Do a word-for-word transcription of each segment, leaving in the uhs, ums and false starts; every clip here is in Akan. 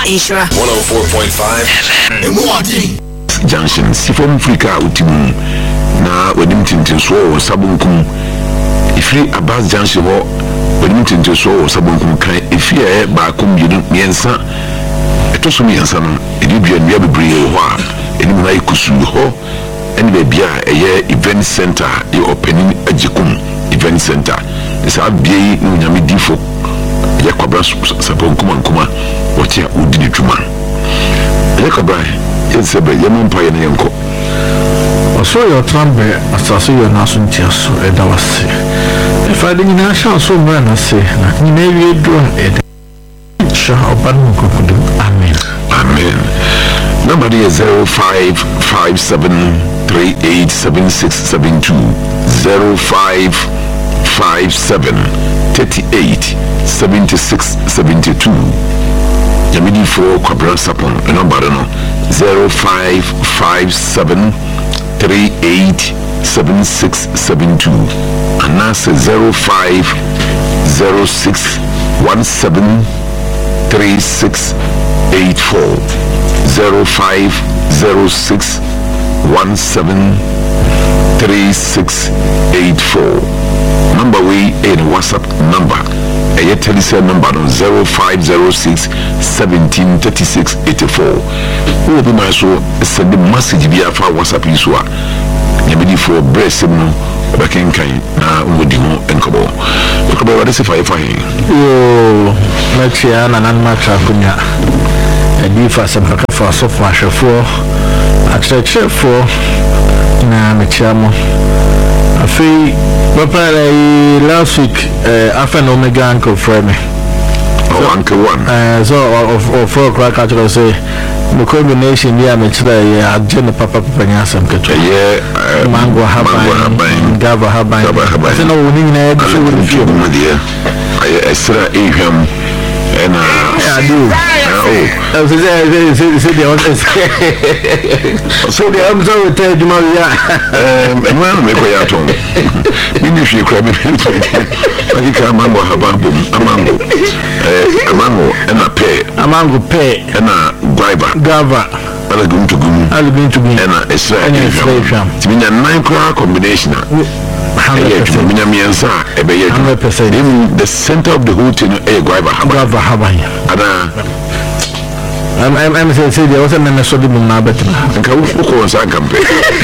Insura one oh four point five Junction Sifon Africa Utimu na wedim tintinso wo sabunkum ifri Abbas Junction ho wedim tintinso wo sabunkum kan ifri e ba kom bidu miensa eto so miensa no edi bia nua bebre ho a eni mu na ikusu ho eni be bia eye event center e opening ajikum event center isa bia ni nyame difo ya kwabra sabunkum ankuma wotia udi ni dwuma ya kwabra yesebe yemumpa yene yenko so your trambe asase yo na so ntia so eda wase if I didn't na sha so mra na se na ni na wie do eda sha oban ko kudu amen amen. Number is zero five five seven three eight seven six seven two zero five five seven three eight seven six seven two. Yamidi for Kwabra Sapon number no zero five five seven three eight seven six seven two and that's zero five zero six one seven three six eight four zero five zero six one seven three six eight four. Number we in WhatsApp number a telephone number on zero five zero six seventeen thirty six eighty four. Who will be my so send the message via WhatsApp isua. Yamidi for breast no back in kind na umudi ho enkobo. Enkobo what is if I find yo let's see ana nan matra kunya edi fa se paka fa so fa hwefo atrechefo na mechiamo afi papa last week uh, after Omega uncle for me. Oh, uncle one. Uh, so of of four o'clock I tell say the combination yeah me today yeah agenda papa papa nyasam keto. Yeah, mango haban, gava haban. I say no we need na so we feel. I extra ehwam and uh I do. Oh, so say say say the so the am so tell you yeah. Um, and well me ko ya ton. Mini fi kra me I can mango habango amango eh amango and a pear amango pear and a guava guava ala gum to gum ala gum to gum and a extra efram timinya nine crore combination one hundred percent timinya miensa e be one hundred percent in the center of the whole thing e guava haba guava haba ana I'm I'm I'm say say there was a man so the mum na better nka wo ko sa kampe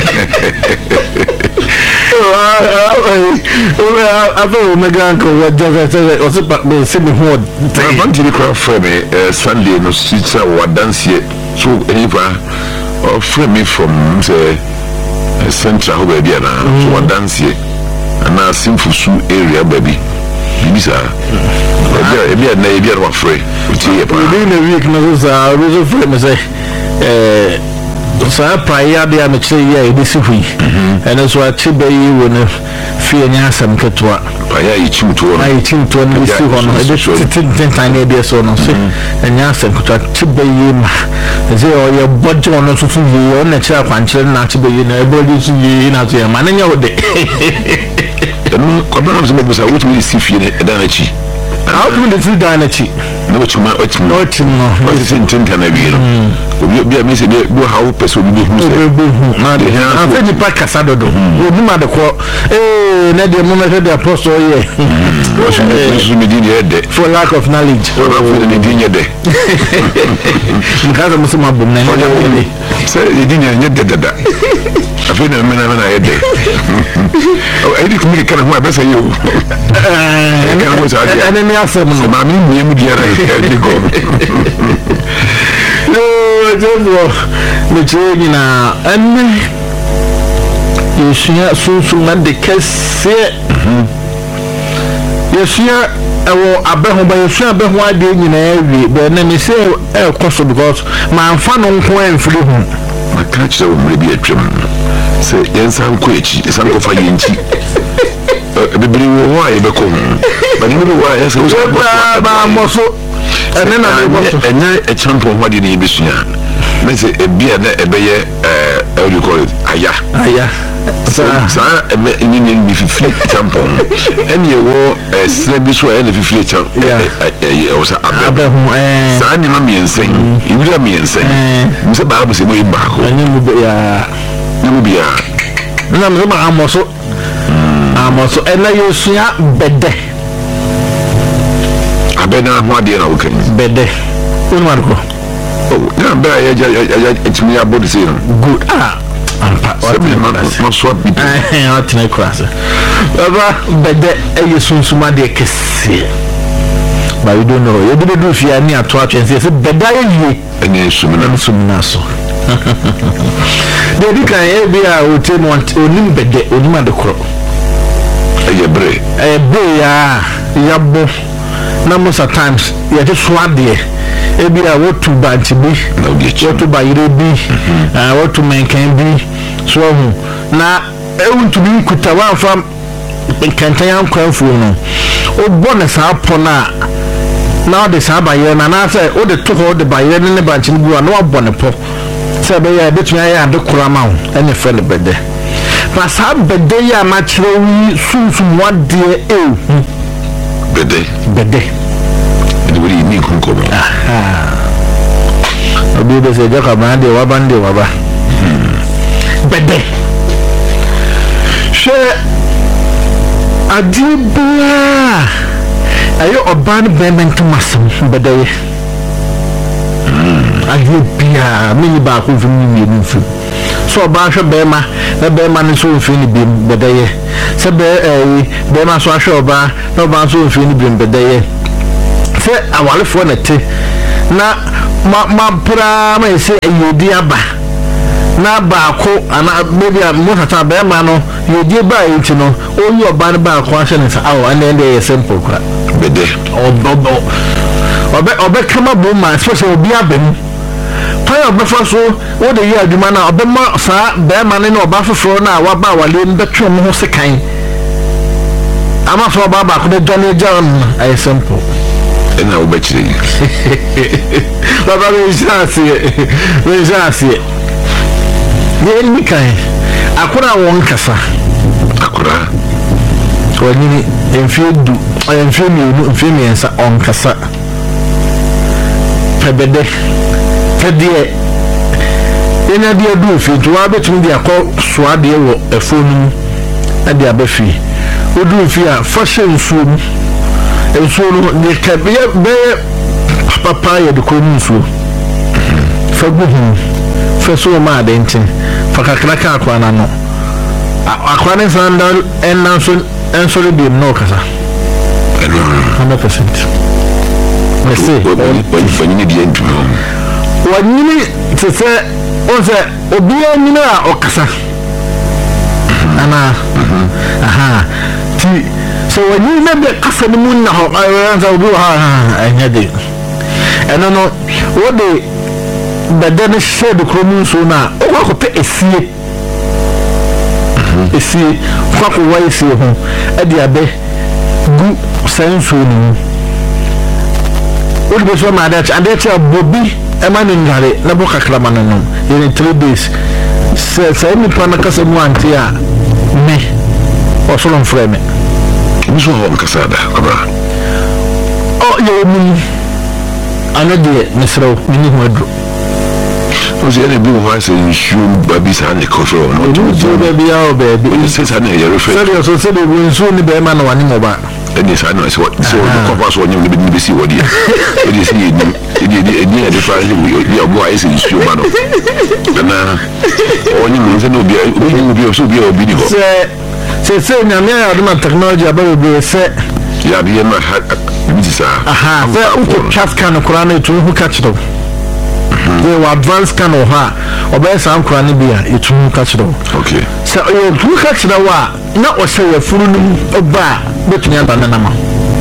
I've Omega uncle what does it was send me home. I want to cry for me Sunday no switch or dance here. So anyway or free me from say central baby and so what dance here and now simple su area baby. Bisa ebi na ebi na free. Within a week no so I free me say eh so prior there me say yeah this week and that's why chibe yi won fear nyasam ketwa prior yi chimto na yi chimto no si ho no e dey tin tan na dey so no so nyasam ketwa chibe yi ma ze o ye bodjo no so so yi o na kira kwankyere na chibe yi na e bodi so yi na so ye ma na nya wo de no ko ba so me bisa wo tumi si fie e da na chi how do the three dynasty no chuma ochim no ochim no what is in tinta na bi no obi obi me say do how person bi hu say na de ha fe ni pa kasa dodo obi ma de ko eh na de mo me de apostle here was you me din here for lack of knowledge for for the din here de nkaza musuma bom na ni say the din here de de da afi na me na me na here de oh I think me kana ho abesa you eh kana ho sa ene me asem no ma mi mi mu dia ra de go no jebo me chegi na enne yesia sunsun na de kese yesia ewo abeho ba yesia abeho ade nyina ewi be na me say e koso because ma mfa no nko enfiri hu maka kire wo mre bi atwam se yensan ko echi yensan ko fa yenchi bibiri wo wa ebe ko ba ni wo wa yesa wo ba ba moso ene na be moso enye e champion ho de ni ebisua me se ebia na ebe ye eh how do you call it aya aya saa ni ni ni fifiri champon ene wo sra bi so ene fifiri champ eh o sa abehu eh saa ni ma miensen ibira miensen mse ba ba se mo imba ko ene mu ya ni mu bia na me ma amoso amoso ene yosua bede abena ho ade na wo kan bede unu marko oh na ba ya ya ya etimi abodi se good ah ampa no so bi eh o tine krasa baba bede e sunsuma de kese ba you don't know you do do fia ni ato atwense se beda ye ene sumina sumina so de di kan e bia o te no onim bede onim ade kro e bre e bre ya yabo na most times ya te swade e bia wotu banti bi wotu bayire bi ah wotu menkan bi so hu na e wuntu bi kuta wa fam kantan yan kwanfo no o bona sa pona na de sa bayire na na say o de to ho de bayire ne banti ni bu na wa bone po say be ya betun ya ade kurama ho ene fe le bede pa sa bede ya ma kire wi sunsun wade e bede bede wuri ni kunko aha obi be se jaka bande wa bande wa ba bede she adibla ayo oban bement masam bede adibia mini ba ko vimi mi mi fu so ba hwe be ma na be ma ne so mfi ni bi bede se be eh be ma so hwe oba na ba so mfi ni bi bede se awalefo na te na ma ma pra ma se yodi aba na ba ko ana maybe mo tata be ma no yodi ba yiti no oyi oba ne ba ko ahye ne sa awo ene ende simple kra bede obobo obe obe kama bo ma especially obi abem pa obe fa so wo de yi aduma na obe ma sa be ma ne no oba foforo na wa ba wale mbe twa mo ho sekan ama so oba ba ko de Johnny John ay simple ena wo bechire baba me jasi me jasi ye ni kai akura won kasa akura woni enfidu enfimi enfimi ensa on kasa pebede pedie ena dia du fitu wa betun dia ko soade wo efonu ade abafi odu fi a fashion suum ensolo ni kabe be papa ya de ko nsu faguhu faso ma dentin fakakra ka akwana no akwana sandal enanso ensolo bi no kasa one hundred percent merci wanyini di entu wanyini tse oze obi anyina a okasa ana aha ti so when you remember kasa ni mun na ho ayanza obi ha anya de eno no wo de bede ne shed kromun so na o ko pe esie esie kwa ko wa esie ho e de abe gu senso ni o de so ma da and that bobi e ma ni ngare na bo kakra ma no in three days se se mi pa na kasa mu anti a me o so lon frame Miso ho kasada abra oh ye mi anade mesro mini ho adro o je ne bi ho ase nsu babi sa ne kofro no to to baby ya o baby o se sa ne ye refe so so se de nsu ni be ma no wani mo ba eni sa no se so ko pa so nyum ni bi si wodi e di si ni e di e di e di fa di obo ai se nsu ba no na o nyum se no bi obi so bi obi di ho se se se nyame ya aduma technology ababe se ya bi ma ha bi sa aha se o ko chat kan ko na to hu catch do we wa advance kan o ha obe sa ankora ne bia etu hu catch do okay se o hu catch do wa na o se ya furu ni oba betunya ba na ma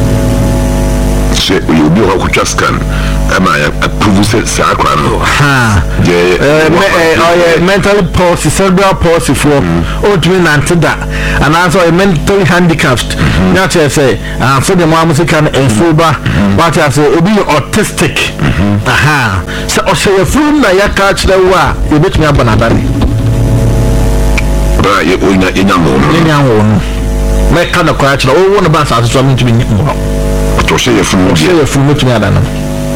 se you be ho ko scan ama ya approve se sa ankora no ha je eh mental palsy cerebral palsy for o to me antida and also a mentally handicapped na che say ah so the mama say can enfoba what I say obi autistic aha so o say furu na ya catch the wa e betumi abanadani Abra ye oina enya mo no. Enya wo no. Me ka na kwa chira wo no ba sa so me ntumi nyi mo. To say ye funu dia. Say ye funu mutumi ada no.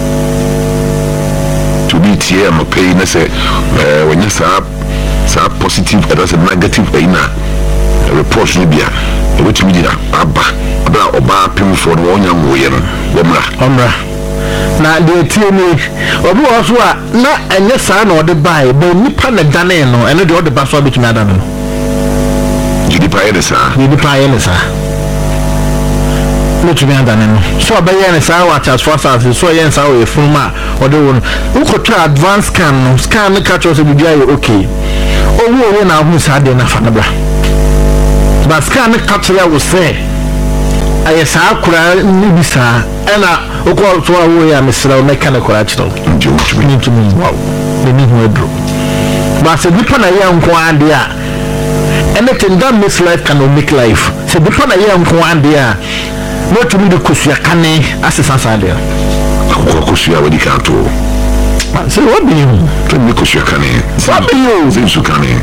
To be tie am pay na say eh when you say say positive and that's a negative ina report ni bia e wetumi dida aba abra oba pem for no onya mo ye no. Omra. Omra. Na de tie ni obi wo so a na enye saa na ode bae ba nipa na dane no ene de ode ba so betumi ada no. Jidi pa ye saa. Jidi pa ye saa. No to be done no. So abaye ne saa wa charge for us so yen saa we fuma ode won. Uko to advance scan no scan ne catch us bibia ye okay. Owo we na hu saa de na fa na bra. Ba scan ne catch ya wo say aye saa kura ni bi saa ena uko to awo ya mesra na kana kura chiro. Njo ni ntumi wow. Ni ni hu edro. Ba se bi pa na ye nko ade a anything that makes life can make life. Se bi pa na ye nko ade a no to me the kusia kane assistance ade. Ko kusia we di kanto. So what do you? To me kusia kane. What do you? Zinsu kane.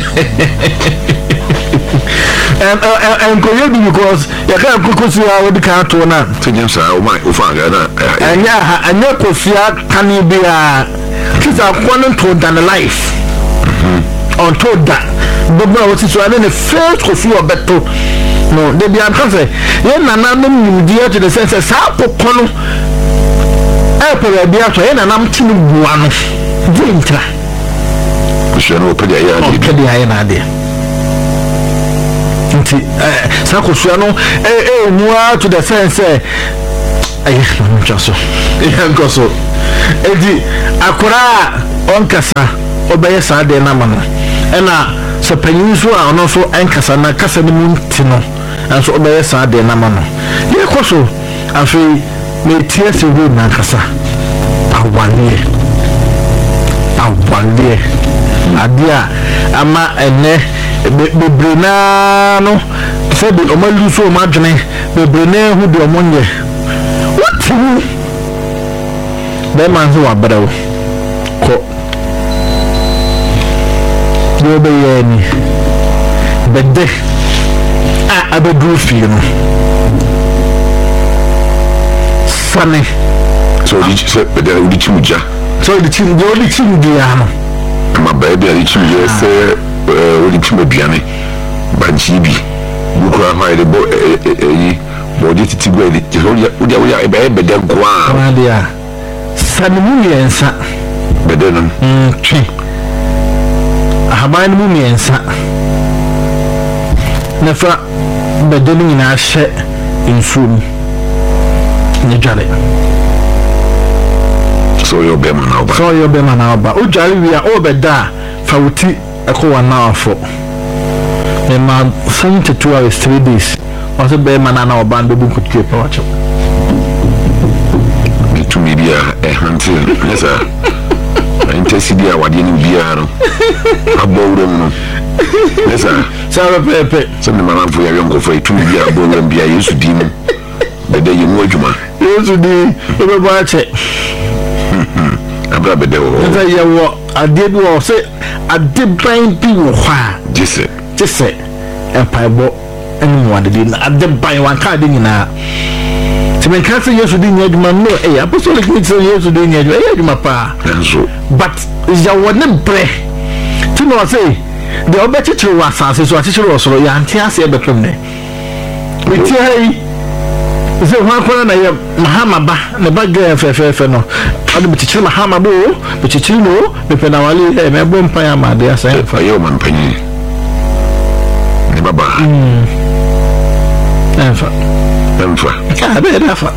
And and ko you because ya ka kusia we di kanto na. Tinyam sa o mai o fa ga na. Anya anya kusia kane bi a kisa kwano to than life. Mhm. On to that. But no what is so na first kusia beto. No, they be answer. Ye nana no media to the sense sa pokono. E pere bia to ye nana mtini bua no. Di ntra. Kusia no pede ya di. Pede ya na de. Nti eh sa kusia no eh eh mua to the sense eh ayi no chaso. E nkoso. Edi akora onkasa obeye sa de na mana. E na so panyin so a ono so enkasa na kasa ni munti no. And so obey sa de na mano ye koso afi me tie se ru na kasa awale awale adia ama ene bebrena no se bi omalu so omadwene bebrena hu de omonye what be man so abadawo ko do be ye ni bede a abedru fi no sane so di se bede odi chimuja so di chim di odi chim di ano ma baby ali chim je se odi chimubiane banjibi buku ha ile bo yi body titi go ile je odi odi odi e be bede gwa ma dia sane mu yensa bede no mm twi ahaban mu yensa nefa bedeli nyina hye insum ne jale so yo be man oba so yo be man oba o jale wi a o beda fawuti ekowa na afo e ma seventy-two hours three days o se be man na oba ndo bu kutue pa wacho me to me bia e hanti nesa intensity awade ni bia no abowre mu nesa sabe pepe so me man fo ya yonko fo itu bia abowre bia Yesu di mu bede ye mu adwuma Yesu di e be ba che abra bede wo nesa ye wo ade bi wo se ade ban bi wo kwa jese jese empaibo eni mo ade na ade ban wan ka ade nyina se men ka se Yesu di nyadwuma no eh apostolic ministry Yesu di nyadwuma eh adwuma pa enso but ya wone bre ti no say the obechichiri wasase so achichiri osoro ya anti ase ebepem ne eti ai ze ho akora na ye mahama ba ne ba ga fefefe no ade bichichiri mahama bo bichichiri no bepe na wale e me bo mpa ya ma de asa fa yo man panyi ne baba mm enfa enfa ka be dafa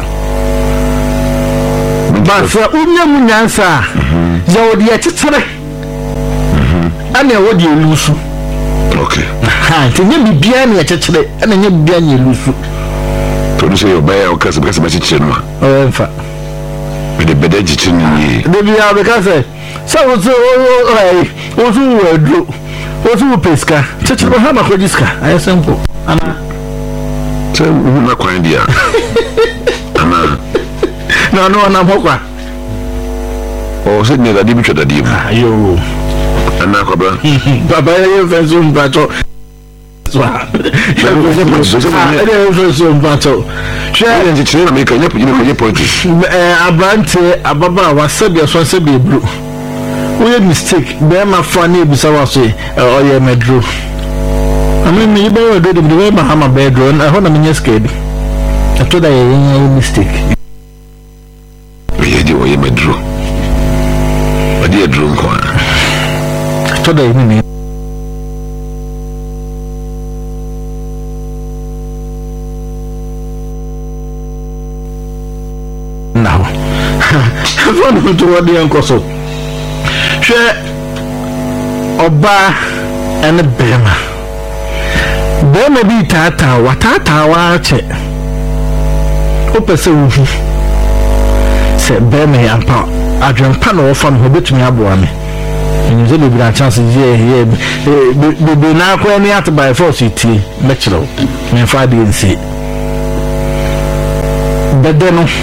ba fa unya munyansa ya wodi ya chichiri ana wodi elusu okay ha tinye bibia na chichiri ana nye bibia na elusu to do say yo ba ya okase because ba chichiri no o enfa bede bede chichiri ni de bia because so so ai o so wedro o so pesca chichiri ha ma ko diska ay sempo ana so na kwan dia ana no no na mokwa o se ni da di bi chwa da di ayo ana ko bra baba ye fe so mbacho so ah eh so mpato share nti train na make nyep nyep politics eh abrante ababa wa sabi so sabi ebru we mistake be ma fa na ebisa wa so o ye medro ami mi be we do de be ma bedro na ho na me scared ato da ye mistake ye di o ye medro odi edro nko ato da ye ni now fun to what the uncle so share oba and bema bema bi tata watata wa che o pese wufu se bema ya pa adwen pa no fa no betumi aboa me nze le bi chance ye ye be be na kwa ni at by force ti me chiro me fa de nsi bede no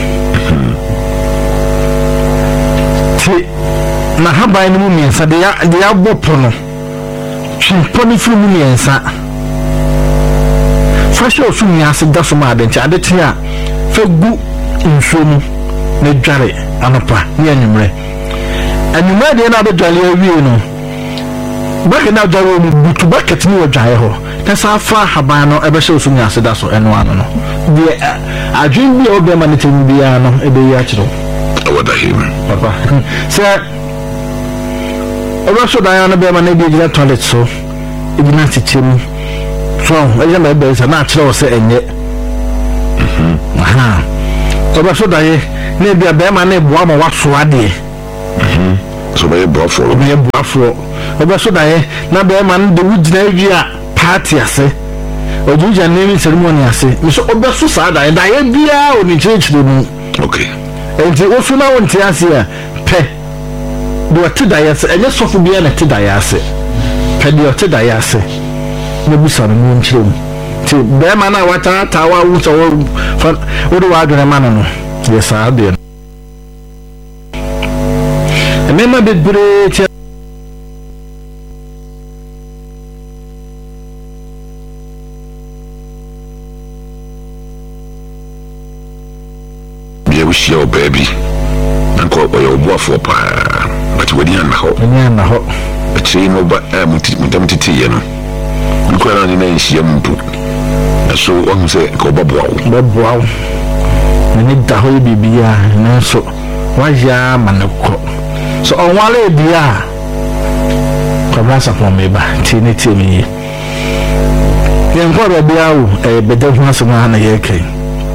na haban no mu miensa de ya de ya bopo no twimpo ni furu mu miensa fashion osu miase da so ma adenche adete a fa gu nsuo mu na dware anopa ni anwumre anwumre de na adwale awie no baka na dware mu butu bucket ni wadwae ho tesa fa haban no ebe hye osu miase da so eno ano no de adwen bi obema ne temu bia no ebe ya kiro awada him papa so oba so da na be ma na bi gina toilet so ibi na tichim so eje na be sa na kire wo se enye mhm aha oba so da ye na bi be ma na boa ma waso ade mhm so be boa fo be boa fo oba so da ye na be ma na de wugina wi a party ase ojuja naming ceremony ase mi so oba so sa da ye da ye bia oni chechire mu okay enti osu na wonte ase a pe do te da yase enye sofu bia na te da yase pe de te da yase na busa no mu nchirem ti be ma na wata tawa wu so wo do wa adwene ma no yesa ade eme ma be bre ti bia wo shia o baby anko o yo bo for pa but we dia na ho nya na ho a chain no ba muti mutamtiti ye no nko na ni na nhia mpu so won say ko baboa wo baboa wo ni da ho bibia na so wa ja manako so on wale bia ko brasa ko meba tini tini ye nko ba bia wo e bede ho aso na na ye kai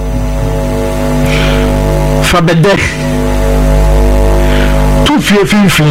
fa bede tu fie fifi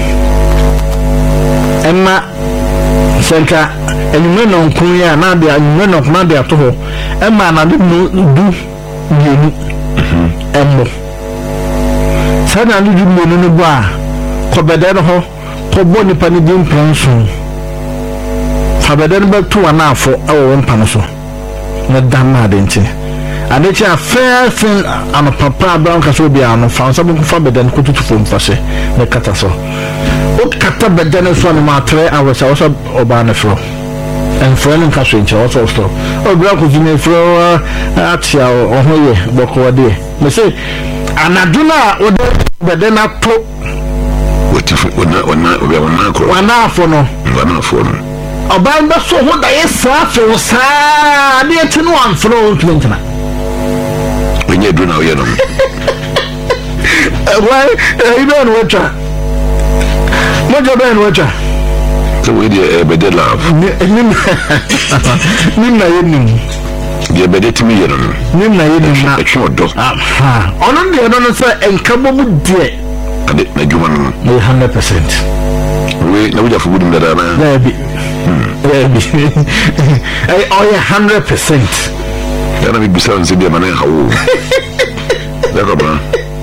emma senka enyume no nkun ya na de enyume no kuma de ato ho emma na de du yenu emmo sana de du menu no ba ko bede no ho ko bo nipa ni dim pranso fa bede no ba tu wana afo awo mpa no so na dan na de nti adechi a fair thing and papa brown kaso bia no fa so bu fa beden ko tutu fo mfa se na kata so o kata beden so no ma tre hours a so oba na fro en friend kaso nche o so so o bra ko fine fro atia o hoye boko de me say anaduna o de beden ato wotifu ona ona obi ona akro wana afo no wana afo no oba mba so ho da yesa fe wo sa de tinu amfro twenty wenye do na oye no why you don't watch mo jo ben watch so we dey bede love nim nim na yenim dey bede timi ye no nim na yenim na etwe odo ah ono de no so enkabo mu de ade na djuma no one hundred percent we na wuja fugu dum da na na bi eh bi eh oh one hundred percent yana bi bisa nse bi amana hawo daga ba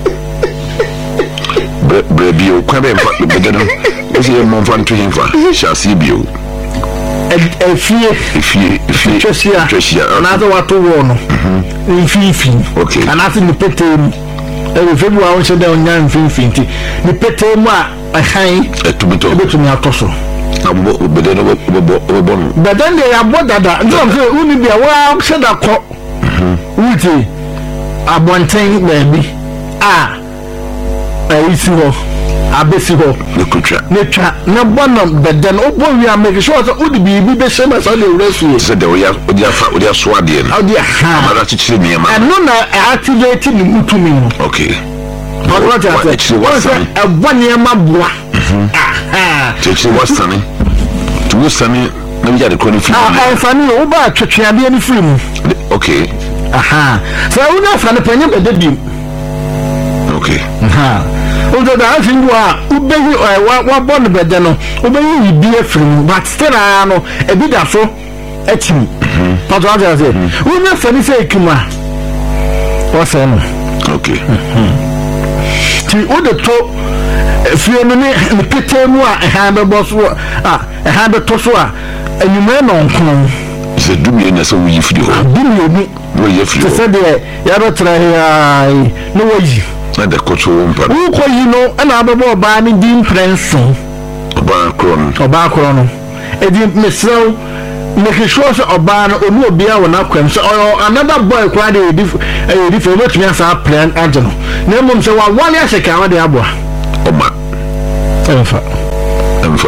bre bio kwa be mfa be gado ese mo mfa nto hinfa shasi bio e fie fie fie chosia chosia na zo wato wo no mfifi okay ana se ni petem e fe bu awon se da onya mfifi nti ni petem a ahan etubito ebetumi atoso abo bede no bo bo no bede ne ya bodada ndom say uni bia wa sheda ko wuti abonten baabi a ayisi ho abesi ho ne kutwa ne twa ne bono bede no obo wi a make sure so udi bibi be shema so le wresu se de oya odia fa odia so ade no odia ha amara chichire mi ma eno na activate ni mutumi no okay what what say what's a one ma boa aha chichire wasani to wasani na mi jade ko ni film ah fani o ba twetwe ade ni film okay aha so una fani penye bede bi okay aha o do da fin wa ubeyi wa wa bon bede no ubeyi bi afrim but still ah no e bi da so etim but what I say una fani say kuma o say no okay ti o de to fie no ne pete mu a ha be bo so ah ha be to so a enyume no nkon se dumie na so wi fidi ho dumie ni wo ye fidi ho se de ya be tra ya no wayi na de ko to mpa wo ko yi no na be bo ba ni din prince oba kron oba kron no e di mesrew me hwehwo so oba no onu obi a wona kwam so another boy kwa de di e di fe no tumi sa plan ageno na mum se wa wale aheka wa de aboa oma enfa enfa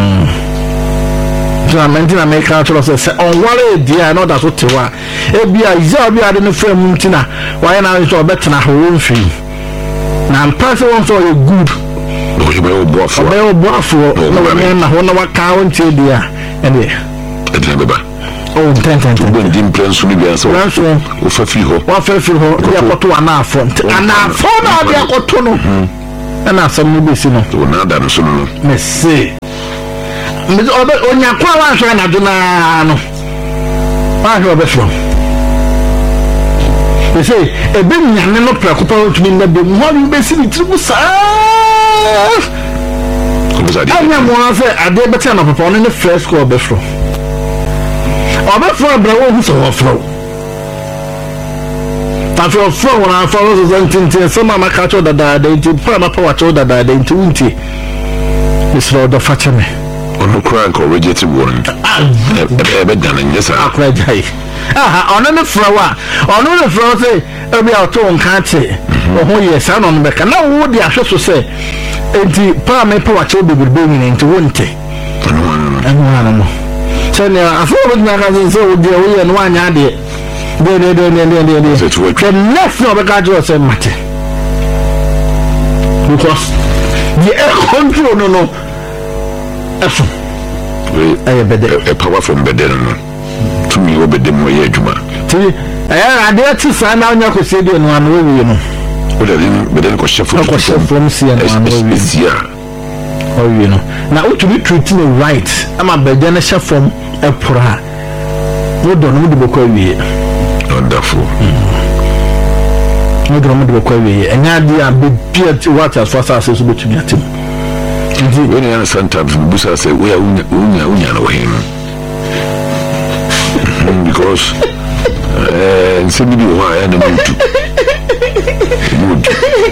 so mentina make out so say on wale dia no that so tewa e bia iza bia de no frame mtina wa na so betena ho mfi na mpase won so you good no you be oboafo be oboafo no na ho na wa ka won tie dia ene e beba oh ten ten ten bon dim plan so ni bia so o fa fi ho wa fa fi ho dia koto anafo anafo na dia koto no na asam ni besi no to na da no so no mese me obe onya kwa wa so na do na no wa ho be so mese e be nyane no prakopa to mi na be mo ho besi ni tribu sa ko za di anya mo na se ade beti na papa no ne fresh ko be so obe fro bra wo hu so wo fro ta fro fro na fro so zantintin so mama ka cho dada da inti pa ma pa wa cho dada da inti unti misro do facheme ono kra ko reject one e be dan nyesa akra jai aha ono ne fro wa ono ne fro se e bi auto nka che oho yesa no no be ka na wo di ahwe so se enti pa me pa wa cho bebebe ni inti wonte ano ano sene afo wo na ka se wo di wo ye no anya de de de de de de de the next no be ka jo se mate because the air control no no eso e bede e power from bede no to me wo bede mo ye adwuma ti e ade ti sa na onya ko se de no anu wi no o de bede ko chef ko chef from si no anu wi sia o wi no na o to be treating it right ama bede na chef from e pora wo do no de boko wi wonderful no do no de boko wi enya de a be pia what as fast as so betumi atim ndi when you understand sometimes busa say we are unya unya unya no him because eh uh, some video why and mood mood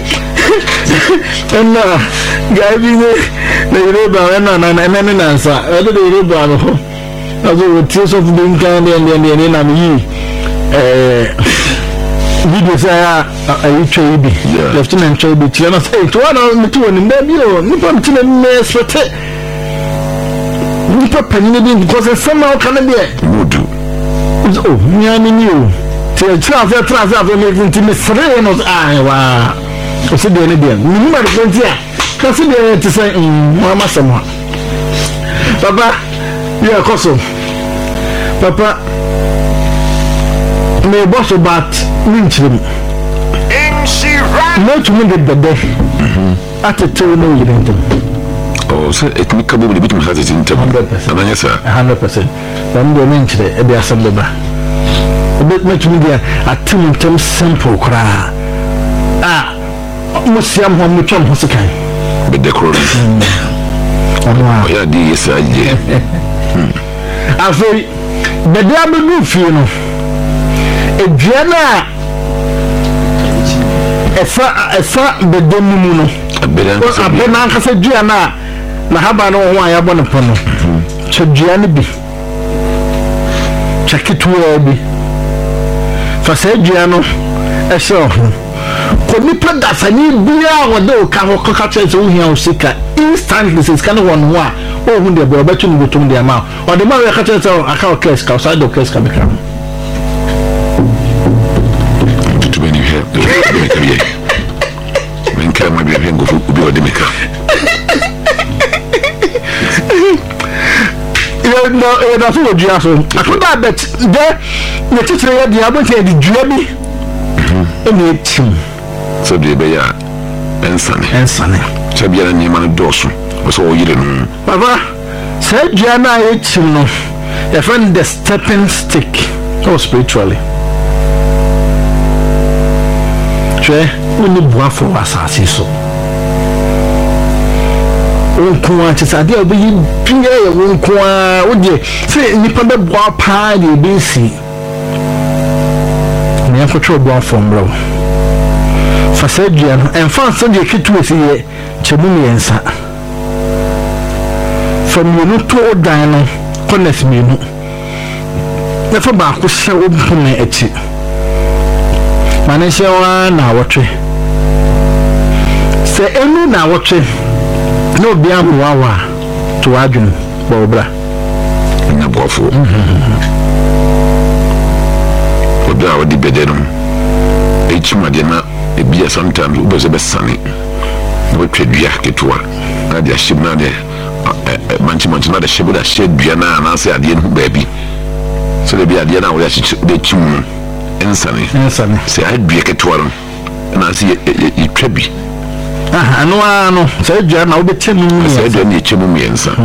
and uh guy be the Yoruba na na na na na sa e do Yoruba no aso tears of being kind and and na me eh video say ayi chwebi lieutenant chwebi tiana say to one me to one maybe o nipa me tina me expect nipa panini bi because somehow can be mood oh nyani ni o te transfer transfer for me into me three no ah wa o se de ne de ni ma de plenty a ka se de te say mama sama papa ya koso papa me boss bat winchim no to me the day at the two no you don't oh so it me kabo bi bitum hati tinta abanya sa one hundred percent dan do me nchire e bia sam beba e bit me to me dia atim tem simple kra ah mo siam ho mo twam ho sekan be decor anwa ya di yesa je afei bede abegu fie no eduana efa efa bede mu no abena abena nkasa duana na haba no ho aya bɔ ne pono chadua bi chaketua bi fa sa dua no ehye ho ko nipa da sani bia wo de ka ho ka che so hia o sika instantly says kan won ho a o hu de bo betu ni betum de ama o de ma we ka che so aka o case ka so do case ka be ka to be ni he men ka ma bi hengo fu bi o de meka you know e da so dua so akoda bet de ne titire ya dia bo ke di dua bi e ne tim so de be ya ensane ensane so bia na ma doso so o yire no baba say dua na e tim no your friend the stepping stick so spiritually che uni bua for asasi so unkuwa tsade obi pinye ye unkuwa odi se nipa be bua pa de be si me akotro bua from bro fa se dia no en fa so de kitu esi ye chemu miensa from you to dan no connect me no na fa ba ko hye obu na echi mane hye wa na wotwe se enu na wotwe no bia muwawa to adwun bobra na bofo obra wadi bedenu e chima de na e bia sometimes ubo se besane wo twedua ketua na dia shibna de manchi manchi na de shibuda shedua na na se ade nu baabi so de bia de na wo ya de chimu ensane ensane se adua ketua na se e twebi ah anu anu say dua na obetemu say dua ni chemu miensa